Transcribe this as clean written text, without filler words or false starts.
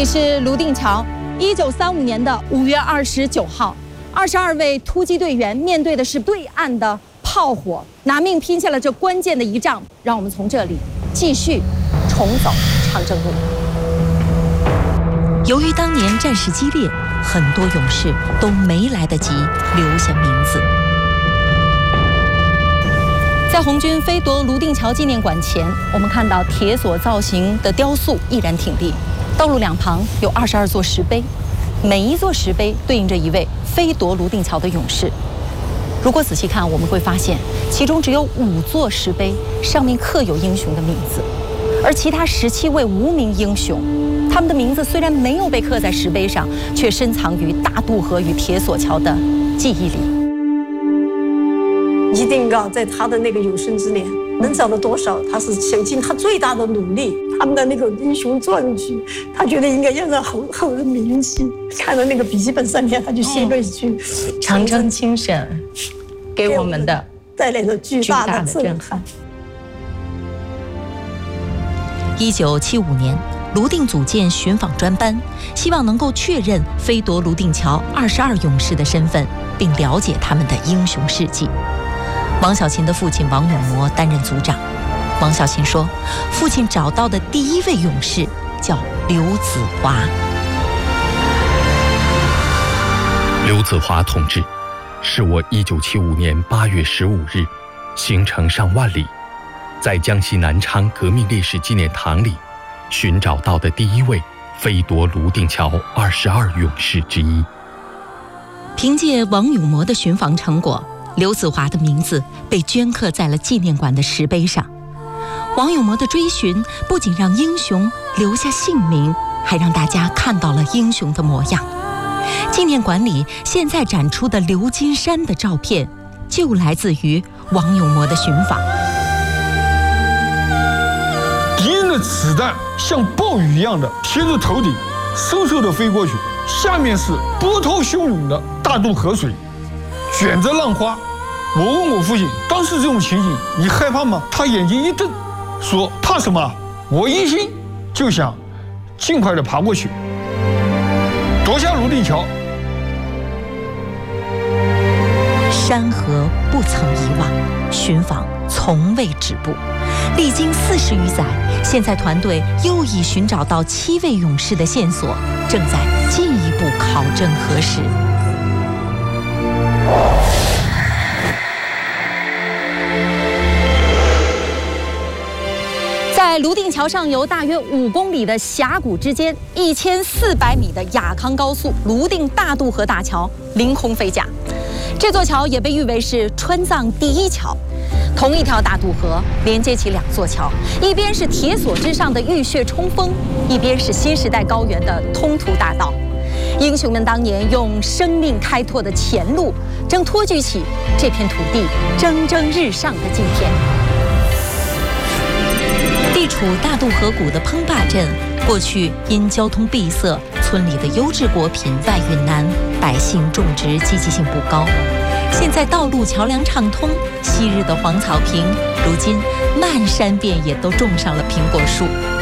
里是泸定桥，1935年的5月29号，22位突击队员面对的是对岸的炮火，拿命拼下了这关键的一仗。让我们从这里继续重走长征路。 由于当年战事激烈，很多勇士都没来得及留下名字。在红军飞夺泸定桥纪念馆前，我们看到铁索造型的雕塑依然挺立，道路两旁有22座石碑，每一座石碑对应着一位飞夺泸定桥的勇士。如果仔细看，我们会发现其中只有5座石碑上面刻有英雄的名字，而其他17位无名英雄，他们的名字虽然没有被刻在石碑上，却深藏于大渡河与铁索桥的记忆里。 一定要在他的那个有生之年能找到多少，他是想尽他最大的努力。他们的那个英雄传记，他觉得应该要让后人铭记。看到那个笔记本上面，他就写了一句：“ 长征精神给我们的带来了巨大的震撼。” 1975年，泸定组建巡访专班，希望能够确认飞夺泸定桥22勇士的身份，并了解他们的英雄事迹。王小琴的父亲王永模担任组长。王小琴说，父亲找到的第一位勇士叫刘子华。 刘子华同志，是我1975年8月15日，行程上万里，在江西南昌革命烈士纪念堂里寻找到的第一位飞夺泸定桥22勇士之一。 凭借王永模的寻访成果，刘子华的名字被镌刻在了纪念馆的石碑上。王永模的追寻不仅让英雄留下姓名，还让大家看到了英雄的模样。纪念馆里现在展出的刘金山的照片，就来自于王永模的寻访。 敌人的子弹像暴雨一样的贴着头顶，嗖嗖的飞过去，下面是波涛汹涌的大渡河水，卷着浪花。我问我父亲，当时这种情景你害怕吗？他眼睛一瞪，说怕什么？我一心就想尽快的爬过去，夺下泸定桥。 山河不曾遗忘，寻访从未止步。历经40余载，现在团队又已寻找到7位勇士的线索，正在进一步考证核实。 在泸定桥上游大约5公里的峡谷之间，1400米的雅康高速泸定大渡河大桥凌空飞架。这座桥也被誉为是川藏第一桥。同一条大渡河连接起2座桥，一边是铁索之上的浴血冲锋，一边是新时代高原的通途大道。英雄们当年用生命开拓的前路，正托举起这片土地蒸蒸日上的今天。 地处大渡河谷的烹坝镇，过去因交通闭塞，村里的优质果品外运难，百姓种植积极性不高。现在道路桥梁畅通，昔日的黄草坪，如今漫山遍野都种上了苹果树。